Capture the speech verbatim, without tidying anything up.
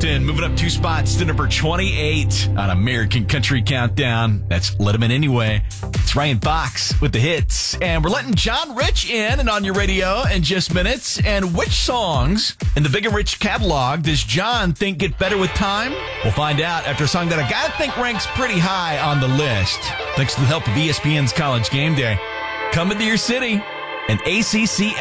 Compton, moving up two spots to number twenty-eight on American Country Countdown. That's Let 'Em In Anyway. It's Ryan Fox with the hits. And we're letting John Rich in and on your radio in just minutes. And which songs in the Big and Rich catalog does John think get better with time? We'll find out after a song that I gotta think ranks pretty high on the list. Thanks to the help of E S P N's College Game Day. Coming to your city, an A C C